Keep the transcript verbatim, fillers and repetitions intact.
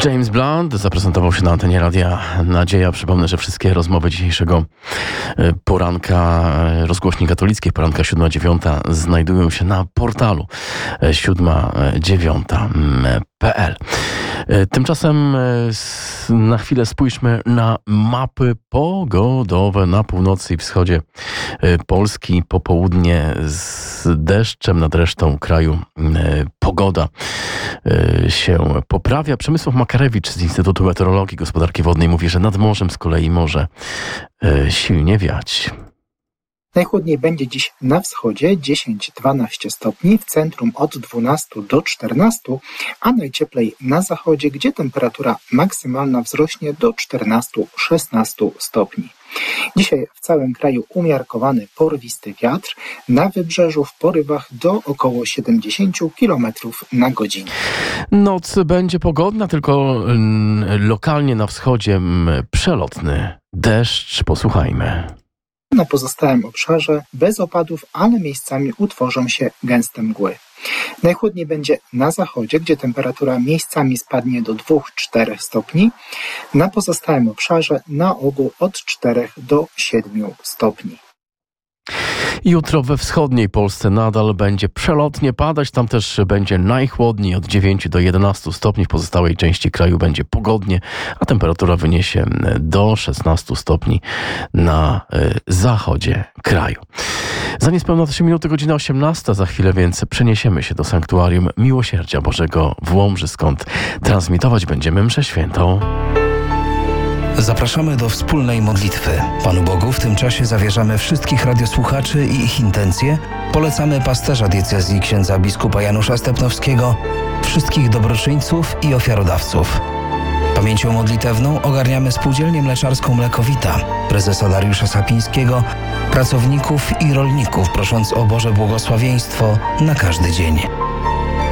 James Blunt zaprezentował się na antenie Radia Nadzieja. Przypomnę, że wszystkie rozmowy dzisiejszego poranka rozgłośni katolickiej, poranka siódma dziewiąta, znajdują się na portalu siódma dziewiąta kropka p l. Tymczasem na chwilę spójrzmy na mapy pogodowe na północy i wschodzie Polski. Popołudnie z deszczem, nad resztą kraju pogoda się poprawia. Przemysław Makarewicz z Instytutu Meteorologii i Gospodarki Wodnej mówi, że nad morzem z kolei może silnie wiać. Najchłodniej będzie dziś na wschodzie dziesięć do dwunastu stopni, w centrum od dwunastu do czternastu, a najcieplej na zachodzie, gdzie temperatura maksymalna wzrośnie do czternastu do szesnastu stopni. Dzisiaj w całym kraju umiarkowany porywisty wiatr, na wybrzeżu w porywach do około siedemdziesięciu kilometrów na godzinę. Noc będzie pogodna, tylko lokalnie na wschodzie przelotny deszcz. Posłuchajmy. Na pozostałym obszarze bez opadów, ale miejscami utworzą się gęste mgły. Najchłodniej będzie na zachodzie, gdzie temperatura miejscami spadnie do dwóch do czterech stopni. Na pozostałym obszarze na ogół od czterech do siedmiu stopni. Jutro we wschodniej Polsce nadal będzie przelotnie padać. Tam też będzie najchłodniej od dziewięciu do jedenastu stopni. W pozostałej części kraju będzie pogodnie, a temperatura wyniesie do szesnastu stopni na zachodzie kraju. Za niespełna trzy minuty, godzina osiemnasta. Za chwilę więc przeniesiemy się do Sanktuarium Miłosierdzia Bożego w Łomży, skąd transmitować będziemy mszę świętą. Zapraszamy do wspólnej modlitwy. Panu Bogu w tym czasie zawierzamy wszystkich radiosłuchaczy i ich intencje. Polecamy pasterza diecezji księdza biskupa Janusza Stepnowskiego, wszystkich dobroczyńców i ofiarodawców. Pamięcią modlitewną ogarniamy Spółdzielnię Mleczarską Mlekowita, prezesa Dariusza Sapińskiego, pracowników i rolników, prosząc o Boże błogosławieństwo na każdy dzień.